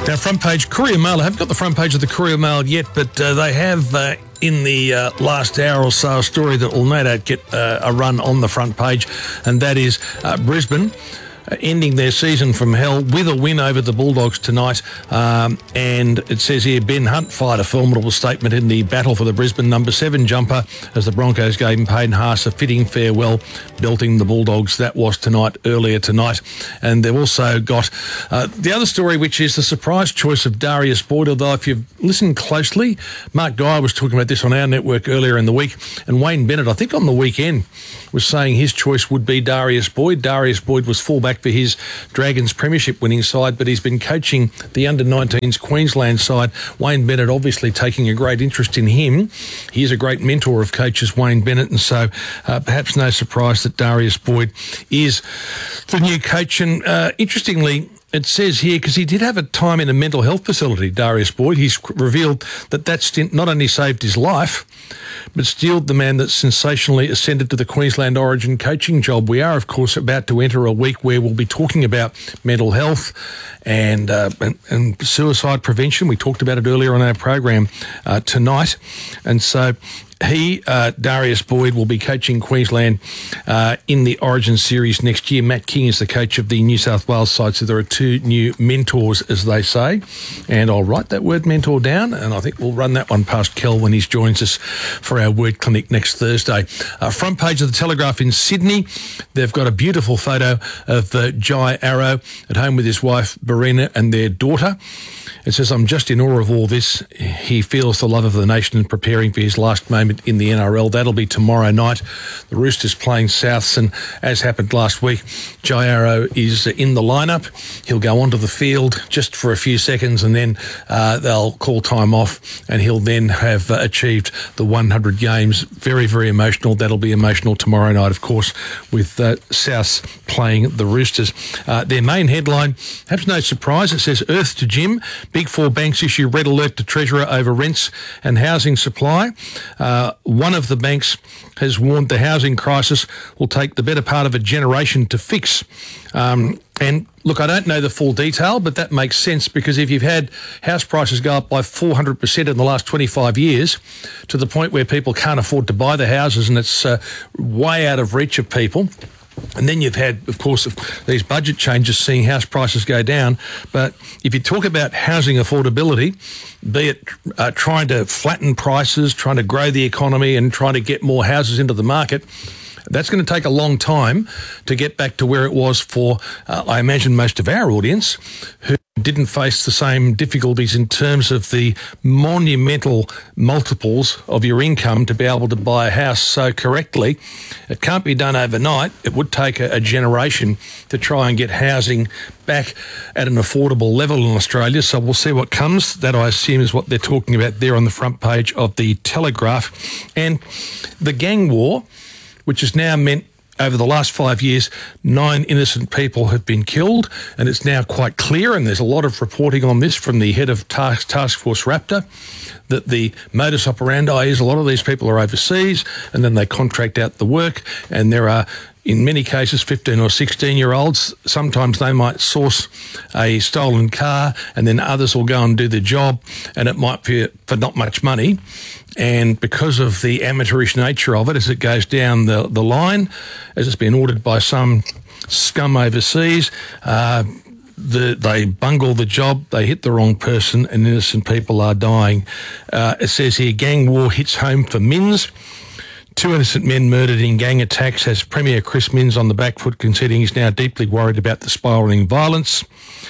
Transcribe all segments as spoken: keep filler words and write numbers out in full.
Now, front page, Courier Mail. I haven't got the front page of the Courier Mail yet, but uh, they have uh, in the uh, last hour or so a story that will no doubt get uh, a run on the front page, and that is uh, Brisbane Uh, ending their season from hell with a win over the Bulldogs tonight. Um, and it says here, Ben Hunt fired a formidable statement in the battle for the Brisbane number seven jumper as the Broncos gave Payne Haas a fitting farewell, belting the Bulldogs. That was tonight, earlier tonight. And they've also got uh, the other story, which is the surprise choice of Darius Boyd. Although if you've listened closely, Mark Dyer was talking about this on our network earlier in the week, and Wayne Bennett, I think on the weekend, was saying his choice would be Darius Boyd. Darius Boyd was fullback for his Dragons premiership winning side, but he's been coaching the under nineteens Queensland side. Wayne Bennett obviously taking a great interest in him. He is a great mentor of coaches, Wayne Bennett, and so uh, perhaps no surprise that Darius Boyd is the new coach. And uh, interestingly, it says here, because he did have a time in a mental health facility, Darius Boyd, he's revealed that that stint not only saved his life, but steeled the man that sensationally ascended to the Queensland Origin coaching job. We are, of course, about to enter a week where we'll be talking about mental health and uh, and, and suicide prevention. We talked about it earlier on our program uh, tonight. And so he, uh, Darius Boyd, will be coaching Queensland uh, in the Origin Series next year. Matt King is the coach of the New South Wales side, so there are two new mentors, as they say. And I'll write that word mentor down, and I think we'll run that one past Kel when he joins us for our word clinic next Thursday. Uh, front page of the Telegraph in Sydney, they've got a beautiful photo of uh, Jai Arrow at home with his wife, Barina, and their daughter. It says, I'm just in awe of all this. He feels the love of the nation and preparing for his last moment in the N R L. That'll be tomorrow night. The Roosters playing Souths, and as happened last week, Jai Arrow is in the lineup. He'll go onto the field just for a few seconds, and then uh, they'll call time off, and he'll then have uh, achieved the one hundred games. Very, very emotional. That'll be emotional tomorrow night, of course, with uh, Souths playing the Roosters. Uh, their main headline, perhaps no surprise, it says, Earth to Jim. Big Four banks issue red alert to Treasurer over rents and housing supply. Uh, one of the banks has warned the housing crisis will take the better part of a generation to fix. Um, and look, I don't know the full detail, but that makes sense, because if you've had house prices go up by four hundred percent in the last twenty-five years to the point where people can't afford to buy the houses and it's uh, way out of reach of people, and then you've had, of course, these budget changes seeing house prices go down. But if you talk about housing affordability, be it uh, trying to flatten prices, trying to grow the economy and trying to get more houses into the market, that's going to take a long time to get back to where it was for, uh, I imagine, most of our audience who didn't face the same difficulties in terms of the monumental multiples of your income to be able to buy a house so correctly. It can't be done overnight. It would take a, a generation to try and get housing back at an affordable level in Australia. So we'll see what comes. That, I assume, is what they're talking about there on the front page of the Telegraph. And the gang war, which has now meant over the last five years, nine innocent people have been killed, and it's now quite clear, and there's a lot of reporting on this from the head of Task, Task Force Raptor, that the modus operandi is a lot of these people are overseas, and then they contract out the work, and there are, in many cases, fifteen or sixteen-year-olds. Sometimes they might source a stolen car, and then others will go and do the job, and it might be for not much money. And because of the amateurish nature of it, as it goes down the, the line, as it's been ordered by some scum overseas, uh, the, they bungle the job, they hit the wrong person, and innocent people are dying. Uh, it says here, gang war hits home for Minns. Two innocent men murdered in gang attacks, has Premier Chris Minns on the back foot, conceding he's now deeply worried about the spiralling violence.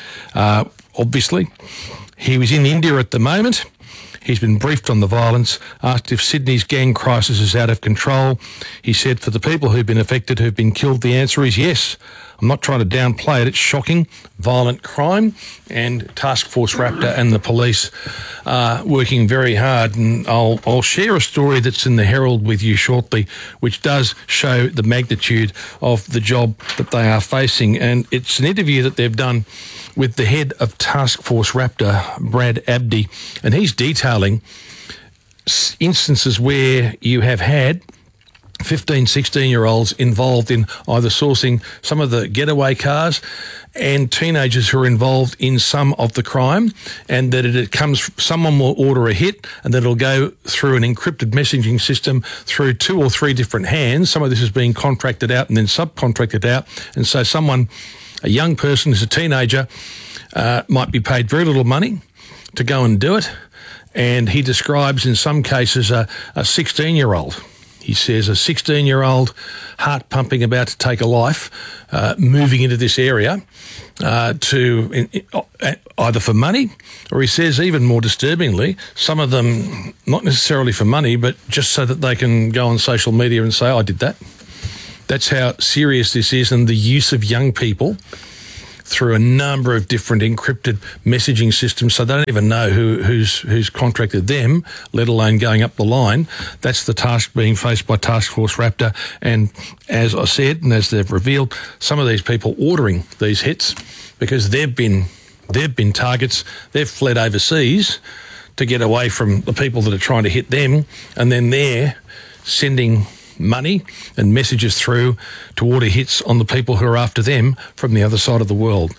Uh, obviously, he was in India at the moment. He's been briefed on the violence, asked if Sydney's gang crisis is out of control. He said, for the people who've been affected, who've been killed, the answer is yes. I'm not trying to downplay it. It's shocking, violent crime, and Task Force Raptor and the police are working very hard. And I'll, I'll share a story that's in the Herald with you shortly, which does show the magnitude of the job that they are facing. And it's an interview that they've done with the head of Task Force Raptor, Brad Abdi, and he's detailing instances where you have had fifteen, sixteen-year-olds involved in either sourcing some of the getaway cars and teenagers who are involved in some of the crime, and that it comes, someone will order a hit and then it'll go through an encrypted messaging system through two or three different hands. Some of this is being contracted out and then subcontracted out. And so someone, a young person who's a teenager, uh, might be paid very little money to go and do it. And he describes in some cases a, a sixteen-year-old. He says a sixteen-year-old, heart pumping, about to take a life, uh, moving into this area uh, to in, in, either for money, or he says, even more disturbingly, some of them not necessarily for money, but just so that they can go on social media and say, I did that. That's how serious this is, and the use of young people through a number of different encrypted messaging systems, so they don't even know who, who's who's contracted them, let alone going up the line. That's the task being faced by Task Force Raptor. And as I said, and as they've revealed, some of these people ordering these hits because they've been they've been targets. They've fled overseas to get away from the people that are trying to hit them, and then they're sending money and messages through to order hits on the people who are after them from the other side of the world.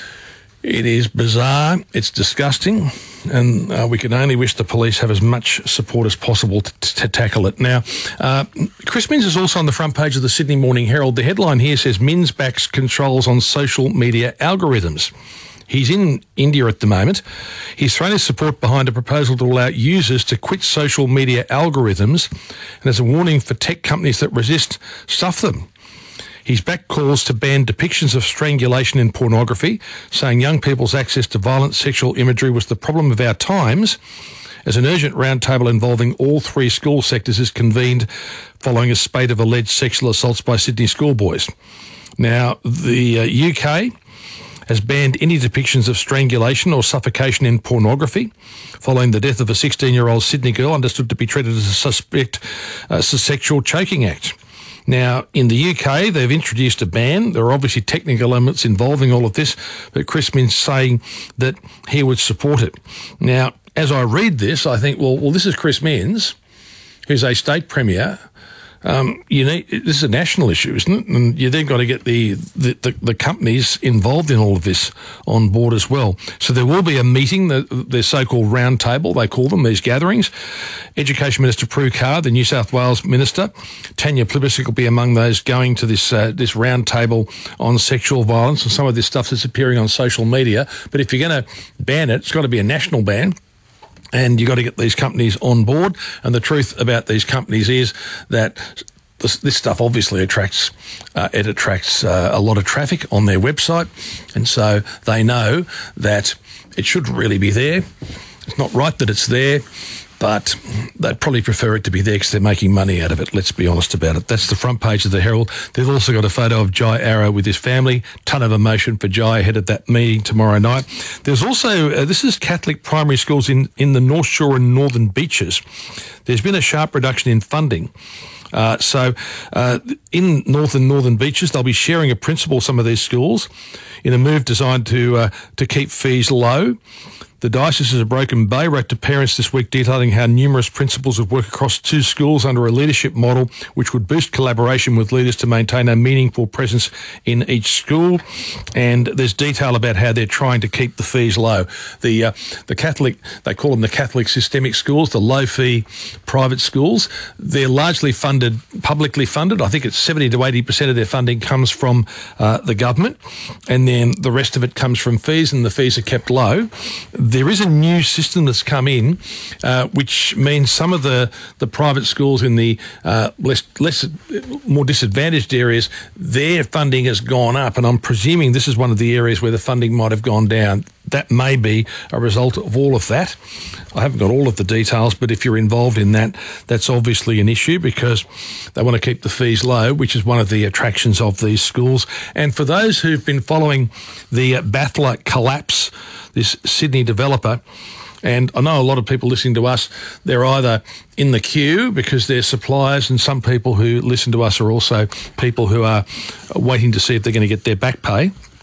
It is bizarre, it's disgusting, and uh, we can only wish the police have as much support as possible to, to tackle it. Now, uh, Chris Minns is also on the front page of the Sydney Morning Herald. The headline here says, Minns backs controls on social media algorithms. He's in India at the moment. He's thrown his support behind a proposal to allow users to quit social media algorithms, and as a warning for tech companies that resist, stuff them. He's backed calls to ban depictions of strangulation in pornography, saying young people's access to violent sexual imagery was the problem of our times, as an urgent roundtable involving all three school sectors is convened following a spate of alleged sexual assaults by Sydney schoolboys. Now, the uh, U K has banned any depictions of strangulation or suffocation in pornography following the death of a sixteen-year-old Sydney girl understood to be treated as a suspect uh, sexual choking act. Now, in the U K, they've introduced a ban. There are obviously technical elements involving all of this, but Chris Minns saying that he would support it. Now, as I read this, I think, well, well, this is Chris Minns, who's a state premier. Um, you need, this is a national issue, isn't it? And you then got to get the, the, the, the companies involved in all of this on board as well. So there will be a meeting, the, their so-called round table, they call them, these gatherings. Education Minister Prue Carr, the New South Wales Minister, Tanya Plibersek will be among those going to this uh, this round table on sexual violence and some of this stuff that's appearing on social media. But if you're going to ban it, it's got to be a national ban. And you've got to get these companies on board. And the truth about these companies is that this, this stuff obviously attracts, uh, it attracts uh, a lot of traffic on their website. And so they know that it shouldn't really be there. It's not right that it's there, but they'd probably prefer it to be there because they're making money out of it. Let's be honest about it. That's the front page of the Herald. They've also got a photo of Jai Arrow with his family. Ton of emotion for Jai ahead of that meeting tomorrow night. There's also, uh, this is Catholic primary schools in, in the North Shore and Northern Beaches. There's been a sharp reduction in funding. Uh, so uh, in North and Northern Beaches, they'll be sharing a principal, some of these schools, in a move designed to uh, to keep fees low. The Diocese of Broken Bay wrote to parents this week detailing how numerous principals would work across two schools under a leadership model which would boost collaboration with leaders to maintain a meaningful presence in each school. And there's detail about how they're trying to keep the fees low. The uh, the Catholic, they call them the Catholic systemic schools, the low-fee private schools. They're largely funded, publicly funded. I think it's seventy to eighty percent of their funding comes from uh, the government, and then the rest of it comes from fees, and the fees are kept low. There is a new system that's come in, uh, which means some of the, the private schools in the uh, less, less, more disadvantaged areas, their funding has gone up, and I'm presuming this is one of the areas where the funding might have gone down. That may be a result of all of that. I haven't got all of the details, but if you're involved in that, that's obviously an issue because they want to keep the fees low, which is one of the attractions of these schools. And for those who've been following the uh, Bathla collapse, this Sydney developer, and I know a lot of people listening to us, they're either in the queue because they're suppliers, and some people who listen to us are also people who are waiting to see if they're going to get their back pay.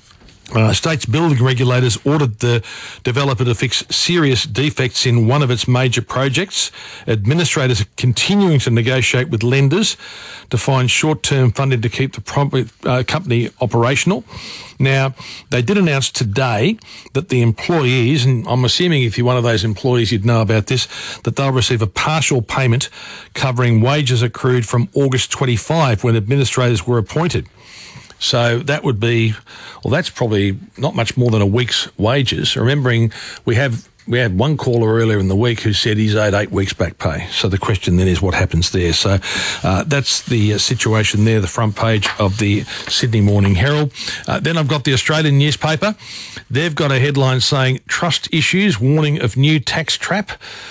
Uh, state's building regulators ordered the developer to fix serious defects in one of its major projects. Administrators are continuing to negotiate with lenders to find short-term funding to keep the pro- uh, company operational. Now, they did announce today that the employees, and I'm assuming if you're one of those employees you'd know about this, that they'll receive a partial payment covering wages accrued from August twenty-fifth when administrators were appointed. So that would be, well, that's probably not much more than a week's wages. Remembering we have we had one caller earlier in the week who said he's owed eight weeks back pay. So the question then is what happens there. So uh, that's the uh, situation there, the front page of the Sydney Morning Herald. Uh, then I've got the Australian newspaper. They've got a headline saying trust issues, warning of new tax trap.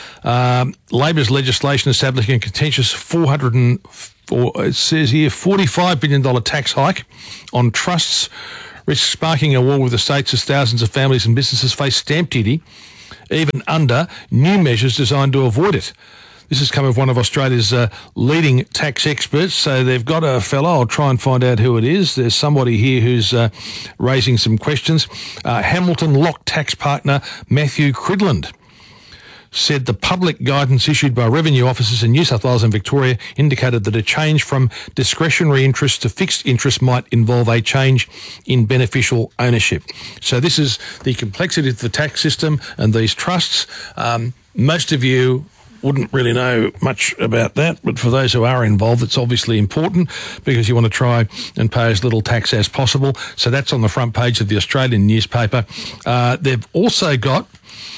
Um, Labor's legislation establishing a contentious four hundred and For, it says here, forty-five billion dollars tax hike on trusts, risks sparking a war with the states as thousands of families and businesses face stamp duty, even under new measures designed to avoid it. This has come of one of Australia's uh, leading tax experts. So they've got a fellow, I'll try and find out who it is. There's somebody here who's uh, raising some questions. Uh, Hamilton Lock tax partner Matthew Cridland said the public guidance issued by revenue officers in New South Wales and Victoria indicated that a change from discretionary interest to fixed interest might involve a change in beneficial ownership. So this is the complexity of the tax system and these trusts. Um, most of you wouldn't really know much about that, but for those who are involved, it's obviously important because you want to try and pay as little tax as possible. So that's on the front page of the Australian newspaper. Uh, they've also got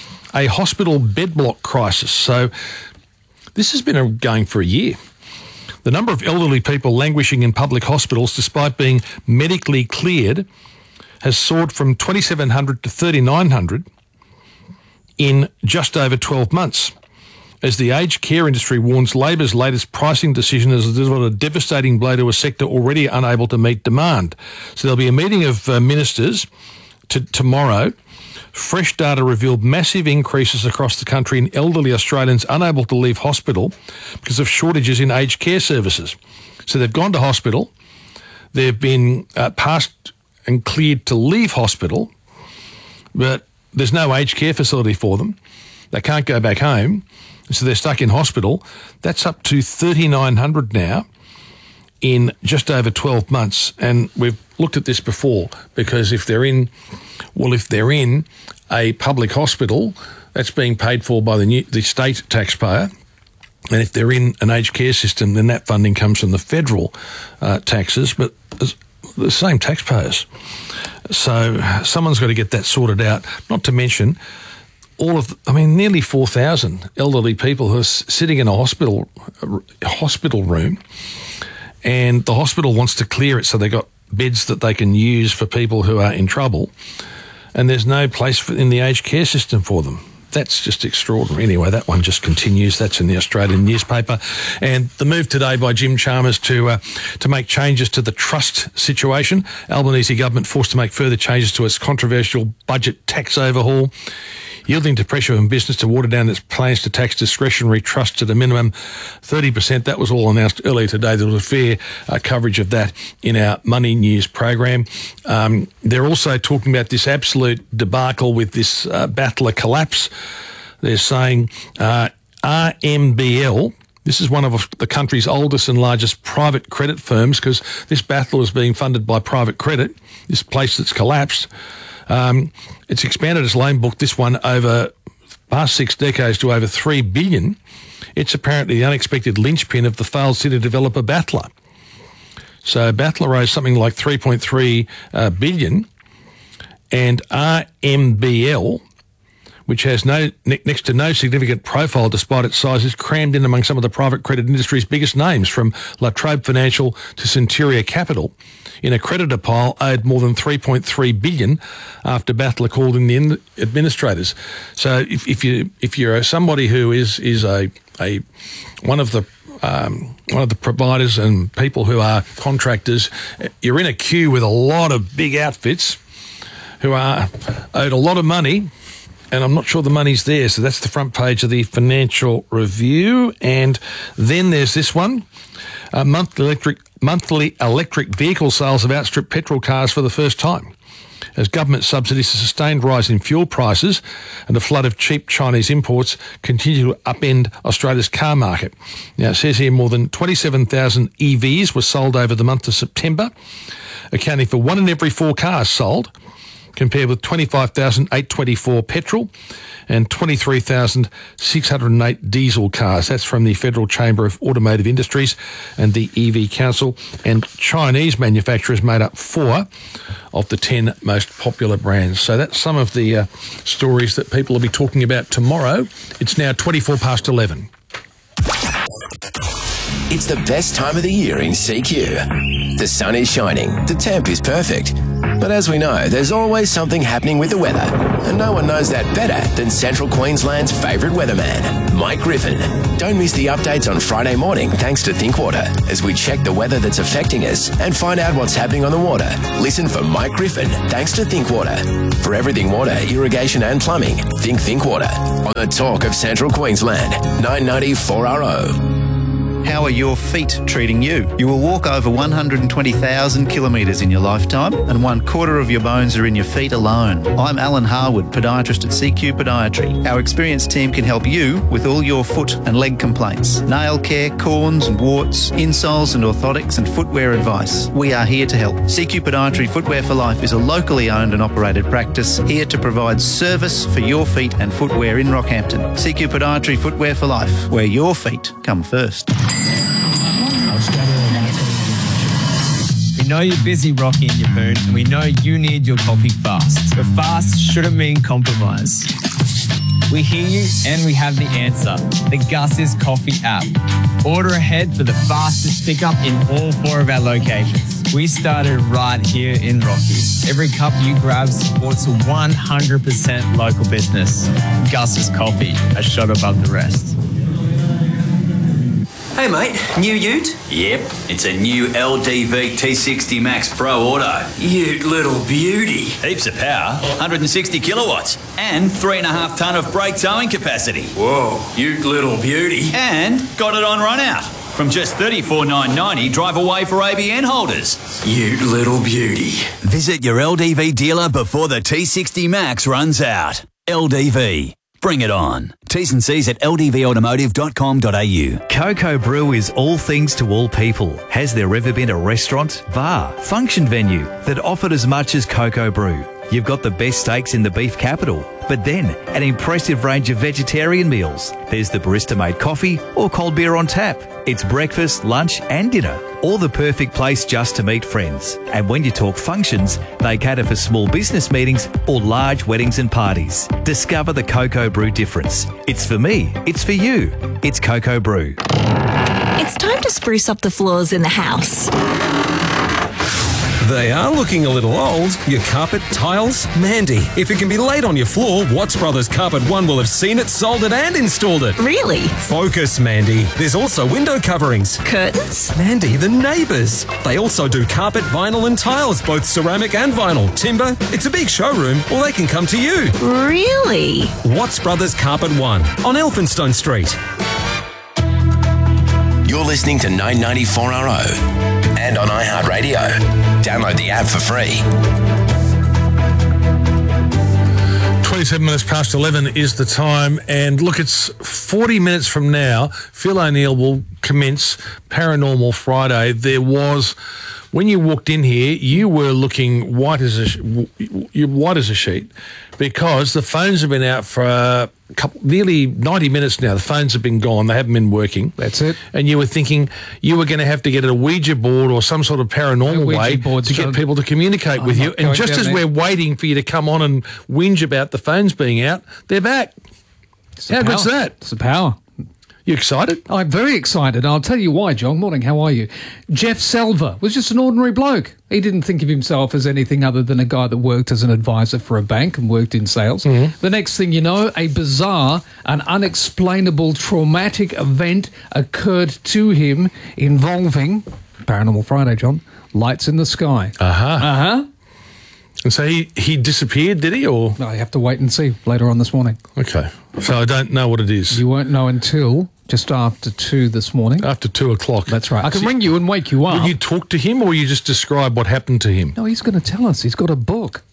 a hospital bed block crisis. So this has been going for a year. The number of elderly people languishing in public hospitals despite being medically cleared has soared from twenty-seven hundred to thirty-nine hundred in just over twelve months. As the aged care industry warns, Labor's latest pricing decision has delivered a devastating blow to a sector already unable to meet demand. So there'll be a meeting of uh, ministers to, tomorrow. Fresh data revealed massive increases across the country in elderly Australians unable to leave hospital because of shortages in aged care services. So they've gone to hospital, they've been uh, passed and cleared to leave hospital, but there's no aged care facility for them. They can't go back home, so they're stuck in hospital. That's up to thirty-nine hundred now in just over twelve months. And we've looked at this before because if they're in, well, if they're in a public hospital, that's being paid for by the new, the state taxpayer. And if they're in an aged care system, then that funding comes from the federal uh, taxes, but the same taxpayers. So someone's got to get that sorted out, not to mention all of, I mean, nearly four thousand elderly people who are sitting in a hospital a hospital room, and the hospital wants to clear it so they got beds that they can use for people who are in trouble, and there's no place for, in the aged care system for them. That's just extraordinary. Anyway, that one just continues. That's in the Australian newspaper. And the move today by Jim Chalmers to uh, to make changes to the trust situation. Albanese government forced to make further changes to its controversial budget tax overhaul, yielding to pressure from business to water down its plans to tax discretionary trusts at a minimum thirty percent. That was all announced earlier today. There was a fair uh, coverage of that in our Money News program. Um, they're also talking about this absolute debacle with this uh, Battler collapse. They're saying uh, R M B L, this is one of the country's oldest and largest private credit firms, because this Battler is being funded by private credit, this place that's collapsed. Um, it's expanded its loan book, this one, over the past six decades to over three billion dollars. It's apparently the unexpected linchpin of the failed city developer Battler. So Battler raised something like three point three uh, billion dollars, and R M B L, which has no ne- next to no significant profile despite its size, is crammed in among some of the private credit industry's biggest names, from La Trobe Financial to Centuria Capital, in a creditor pile owed more than three point three billion dollars after Battler called in the in- administrators. So if, if you if you're somebody who is is a a one of the um, one of the providers and people who are contractors, you're in a queue with a lot of big outfits who are owed a lot of money, and I'm not sure the money's there. So that's the front page of the Financial Review. And then there's this one. Uh, monthly electric monthly electric vehicle sales have outstripped petrol cars for the first time. as government subsidies, a sustained rise in fuel prices and a flood of cheap Chinese imports continue to upend Australia's car market. Now, it says here more than twenty-seven thousand E Vs were sold over the month of September, accounting for one in every four cars sold, compared with twenty-five thousand eight hundred twenty-four petrol and twenty-three thousand six hundred eight diesel cars. That's from the Federal Chamber of Automotive Industries and the E V Council. And Chinese manufacturers made up four of the ten most popular brands. So that's some of the uh, stories that people will be talking about tomorrow. It's now twenty-four past eleven. It's the best time of the year in C Q. The sun is shining, the temp is perfect. But as we know, there's always something happening with the weather. And no one knows that better than Central Queensland's favourite weatherman, Mike Griffin. Don't miss the updates on Friday morning thanks to Thinkwater as we check the weather that's affecting us and find out what's happening on the water. Listen for Mike Griffin thanks to Thinkwater. For everything water, irrigation and plumbing, think Thinkwater. On the talk of Central Queensland, nine ninety four R O. How are your feet treating you? You will walk over one hundred twenty thousand kilometres in your lifetime, and one quarter of your bones are in your feet alone. I'm Alan Harwood, podiatrist at C Q Podiatry. Our experienced team can help you with all your foot and leg complaints, nail care, corns and warts, insoles and orthotics and footwear advice. We are here to help. C Q Podiatry Footwear for Life is a locally owned and operated practice here to provide service for your feet and footwear in Rockhampton. C Q Podiatry Footwear for Life, where your feet come first. We know you're busy, Rocky and Yapoon, and we know you need your coffee fast. But fast shouldn't mean compromise. We hear you and we have the answer. The Gus's Coffee app. Order ahead for the fastest pickup in all four of our locations. We started right here in Rocky. Every cup you grab supports a one hundred percent local business. Gus's Coffee, a shot above the rest. Hey mate, new ute? Yep, it's a new L D V T sixty Max Pro Auto. Ute little beauty. Heaps of power, one hundred sixty kilowatts, and three and a half tonne of brake towing capacity. Whoa, ute little beauty. And got it on run out. From just thirty-four thousand nine hundred ninety dollars, drive away for A B N holders. Ute little beauty. Visit your L D V dealer before the T sixty Max runs out. L D V. Bring it on. T's and C's at l d v automotive dot com dot a u. Coco Brew is all things to all people. Has there ever been a restaurant, bar, function venue that offered as much as Coco Brew? You've got the best steaks in the beef capital, but then an impressive range of vegetarian meals. There's the barista-made coffee or cold beer on tap. It's breakfast, lunch and dinner. All the perfect place just to meet friends. And when you talk functions, they cater for small business meetings or large weddings and parties. Discover the Coco Brew difference. It's for me. It's for you. It's Coco Brew. It's time to spruce up the floors in the house. They are looking a little old. Your carpet, tiles, Mandy. If it can be laid on your floor, Watts Brothers Carpet One will have seen it, sold it and installed it. Really? Focus, Mandy. There's also window coverings. Curtains? Mandy, the neighbours. They also do carpet, vinyl and tiles, both ceramic and vinyl. Timber. It's a big showroom, or they can come to you. Really? Watts Brothers Carpet One on Elphinstone Street. You're listening to nine ninety-four R O and on iHeartRadio. Download the app for free. twenty-seven minutes past eleven is the time, and look, it's forty minutes from now. Phil O'Neill will commence Paranormal Friday. There was, when you walked in here, you were looking white as a you're white as a sheet, because the phones have been out for a couple, nearly ninety minutes now. The phones have been gone; they haven't been working. That's it. And you were thinking you were going to have to get a Ouija board or some sort of paranormal way to get people to communicate with you. And just as we're waiting for you to come on and whinge about the phones being out, they're back. How good's that? It's the power. You excited? I'm very excited. I'll tell you why, John. Morning, how are you? Jeff Salver was just an ordinary bloke. He didn't think of himself as anything other than a guy that worked as an advisor for a bank and worked in sales. Mm-hmm. The next thing you know, a bizarre and unexplainable traumatic event occurred to him involving, Paranormal Friday, John, lights in the sky. Uh-huh. Uh-huh. And so he, he disappeared, did he? Or no, you have to wait and see later on this morning. Okay. So I don't know what it is. You won't know until just after two this morning. After two o'clock. That's right. I can so ring you and wake you up. Will you talk to him, or will you just describe what happened to him? No, he's going to tell us. He's got a book.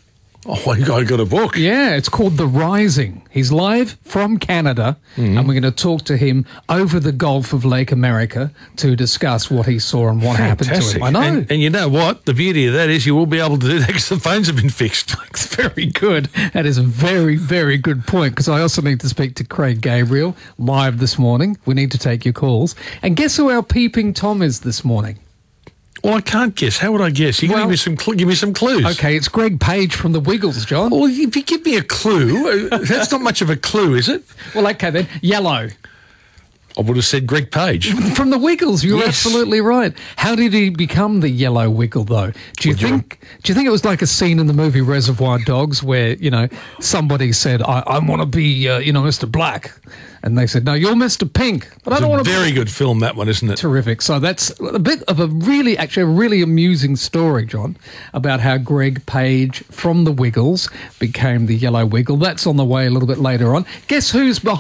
Oh, you got got a book. Yeah, it's called The Rising. He's live from Canada, mm-hmm. and we're going to talk to him over the Gulf of Lake America to discuss what he saw and what Fantastic. happened to him. I know. And, and you know what? The beauty of that is you will be able to do that because the phones have been fixed. It's very good. That is a very, very good point, because I also need to speak to Craig Gabriel live this morning. We need to take your calls. And guess who our peeping Tom is this morning? Well, I can't guess. How would I guess? You well, give me some cl- give me some clues. Okay, it's Greg Page from the Wiggles, John. Well, if you give me a clue, that's not much of a clue, is it? Well, okay then. Yellow. I would have said Greg Page. From the Wiggles, you're yes. absolutely right. How did he become the yellow Wiggle, though? Do you would think you... Do you think it was like a scene in the movie Reservoir Dogs where, you know, somebody said, I, I want to be, uh, you know, Mister Black. And they said, no, you're Mister Pink. But it's I don't want to be... very good film, that one, isn't it? Terrific. So that's a bit of a really, actually a really amusing story, John, about how Greg Page from the Wiggles became the yellow Wiggle. That's on the way a little bit later on. Guess who's behind